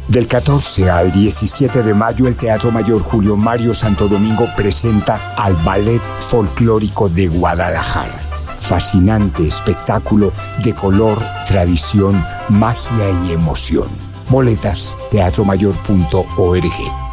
Del 14 al 17 de mayo, el Teatro Mayor Julio Mario Santo Domingo presenta al Ballet Folclórico de Guadalajara. Fascinante espectáculo de color, tradición, magia y emoción. Boletas, teatromayor.org.